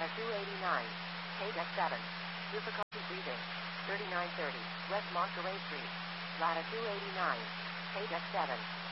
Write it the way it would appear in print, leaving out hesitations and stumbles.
Latitude 289. KDEX 7. Difficulty breathing. 3930. West Monterey Street. Latitude 289. KDEX 7.